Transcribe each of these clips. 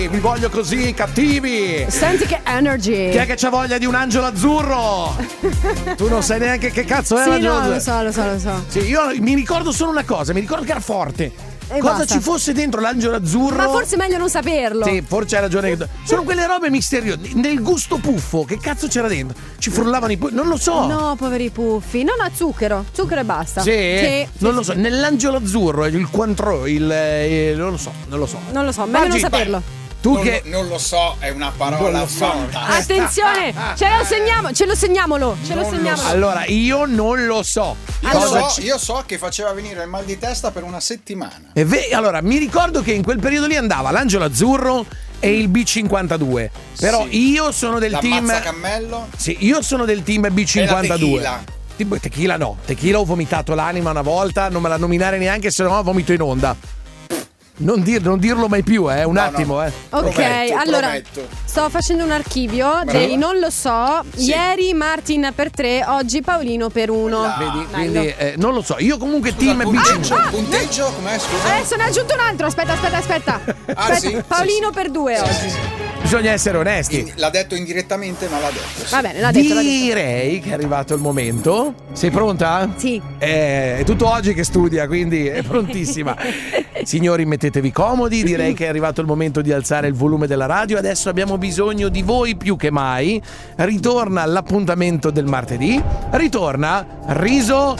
Vi voglio così, cattivi. Senti che energy. Chi è che c'ha voglia di un angelo azzurro? Tu non sai neanche che cazzo è l'angelo azzurro. Lo so. Sì, io mi ricordo solo una cosa, mi ricordo che era forte. Cosa basta. ci fosse dentro l'angelo azzurro? Ma forse è meglio non saperlo. Sì, forse hai ragione. Sono quelle robe misteriose. Nel gusto puffo, che cazzo c'era dentro? Ci frullavano i puffi? Non lo so. No, poveri puffi. No, zucchero e basta. Sì? Non lo so. Nell'angelo azzurro, il quantro, non lo so. Non lo so, meglio non saperlo. Non lo so, è una parola fantastica. Attenzione, ce lo segniamolo. Allora, io non lo so. Io so che faceva venire il mal di testa per una settimana. Allora, mi ricordo che in quel periodo lì andava l'angelo azzurro e il B52. Però io sono del team Cammello. Sì, io sono del team B52. E la tequila no. Tequila ho vomitato l'anima una volta, non me la nominare neanche, se no vomito in onda. Non dirlo mai più, un attimo. Ok, allora sto facendo un archivio dei non lo so. Sì. Ieri Martin per 3, oggi Paolino per 1. Vedi, quindi non lo so. Io comunque team B5. Punteggio com'è, scusa? Adesso ne ho aggiunto un altro. Aspetta. Sì? Paolino per 2 oggi. Sì. Bisogna essere onesti. L'ha detto indirettamente, ma l'ha detto. Sì. Va bene, l'ha detto. Direi che è arrivato il momento. Sei pronta? Sì. È tutto oggi che studia, quindi è prontissima. Signori, mettetevi comodi. Direi che è arrivato il momento di alzare il volume della radio. Adesso abbiamo bisogno di voi più che mai. Ritorna l'appuntamento del martedì. Ritorna Riso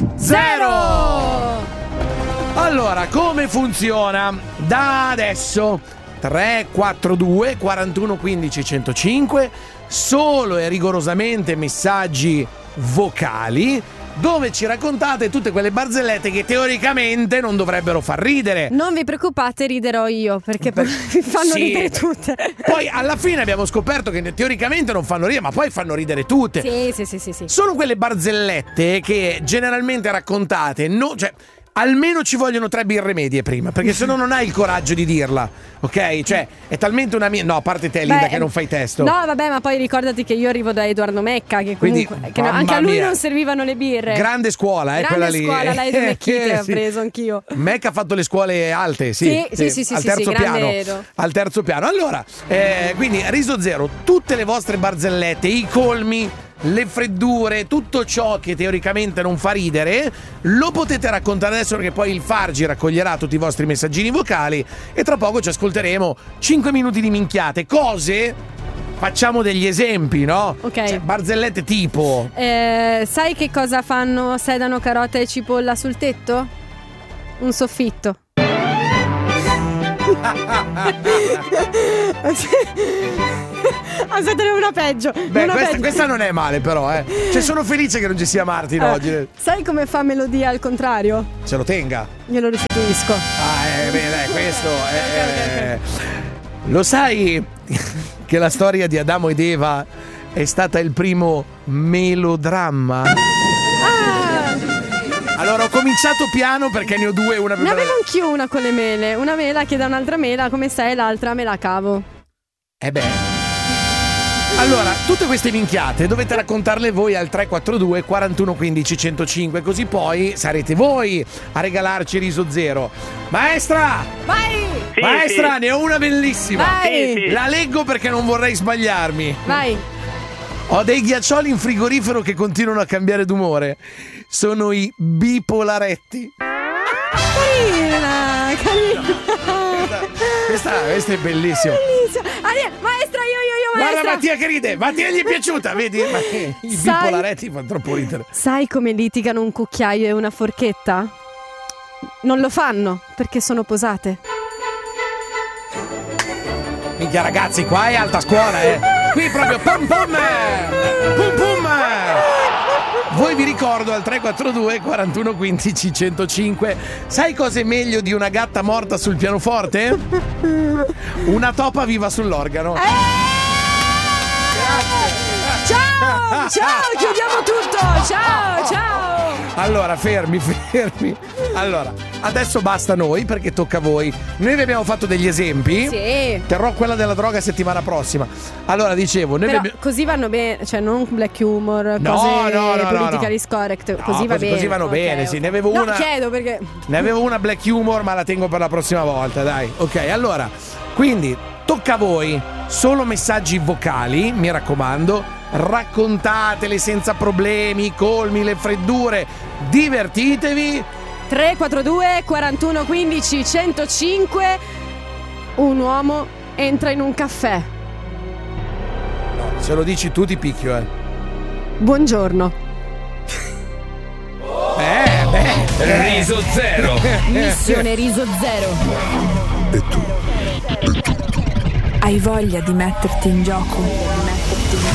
Zero. Allora, come funziona? Da adesso 342 41 15 105, solo e rigorosamente messaggi vocali dove ci raccontate tutte quelle barzellette che teoricamente non dovrebbero far ridere. Non vi preoccupate, riderò io, perché poi vi fanno ridere tutte. Poi alla fine abbiamo scoperto che teoricamente non fanno ridere, ma poi fanno ridere tutte. Sì. Sono quelle barzellette che generalmente raccontate, cioè almeno ci vogliono 3 birre medie prima, perché se no non hai il coraggio di dirla, ok? Cioè è talmente una mia... No, a parte te, Linda, che non fai testo. No, vabbè, ma poi ricordati che io arrivo da Edoardo Mecca, che comunque che anche a lui non servivano le birre. Grande scuola, quella lì. Grande scuola, lei Mecchite ho preso anch'io. Mecca ha fatto le scuole alte, sì. Al terzo piano. Al terzo piano. Allora, quindi Riso Zero, tutte le vostre barzellette, i colmi, le freddure, tutto ciò che teoricamente non fa ridere lo potete raccontare adesso, perché poi il Fargi raccoglierà tutti i vostri messaggini vocali e tra poco ci ascolteremo 5 minuti di minchiate, cose. Facciamo degli esempi, no? Ok. Cioè, barzellette tipo sai che cosa fanno sedano, carota e cipolla sul tetto? Un soffitto. Aspetta, ne ho una peggio. Questa non è male, però, Cioè, sono felice che non ci sia Martin oggi. Sai come fa melodia al contrario? Se lo tenga. Glielo restituisco. Bene, questo Lo sai che la storia di Adamo ed Eva è stata il primo melodramma? Allora ho cominciato piano perché ne ho due, una per ne avevo anch'io una con le mele. Una mela chiede a un'altra mela come stai, l'altra me la cavo. Allora, tutte queste minchiate dovete raccontarle voi al 342 41 15 105, così poi sarete voi a regalarci Riso Zero. Maestra! Vai! Sì, Maestra, ne ho una bellissima. Vai! Sì. La leggo perché non vorrei sbagliarmi. Vai! Ho dei ghiaccioli in frigorifero che continuano a cambiare d'umore. Sono i bipolaretti. Carina! Questa è bellissima. Maestra, io Guarda Mattia che ride, Mattia gli è piaciuta, vedi? I bipolaretti fanno troppo ridere. Sai come litigano un cucchiaio e una forchetta? Non lo fanno perché sono posate. Minchia ragazzi, qua è alta scuola, Qui proprio pum pum. Pum pum. Voi vi ricordo al 342 41 15 105. Sai cos'è meglio di una gatta morta sul pianoforte? Una topa viva sull'organo. Ciao, chiudiamo tutto. Ciao. Allora, fermi. Allora, adesso basta noi perché tocca a voi. Noi vi abbiamo fatto degli esempi. Sì. Terrò quella della droga settimana prossima. Allora, dicevo, noi però così vanno bene, cioè non black humor, cose politically correct, così va bene. Così vanno bene, sì. Ne avevo una. Chiedo perché Ne avevo una black humor, ma la tengo per la prossima volta, dai. Ok, allora, quindi tocca a voi. Solo messaggi vocali, mi raccomando. Raccontatele senza problemi, colmi, le freddure. Divertitevi. 342 41 15 105. Un uomo entra in un caffè. No, se lo dici tu ti picchio, Buongiorno. Riso zero. Missione riso zero. E tu? Hai voglia di metterti in gioco?